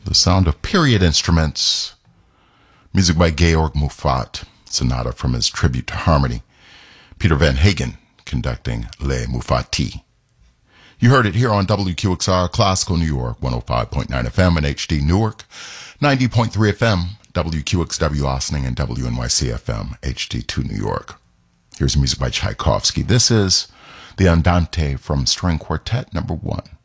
the sound of period instruments. Music by Georg Muffat, sonata from his tribute to harmony. Peter Van Hagen conducting Les Muffati. You heard it here on WQXR Classical New York, 105.9 FM and HD Newark, 90.3 FM, WQXW Ossining, and WNYC FM, HD2 New York. Here's music by Tchaikovsky. This is the Andante from String Quartet No. 1.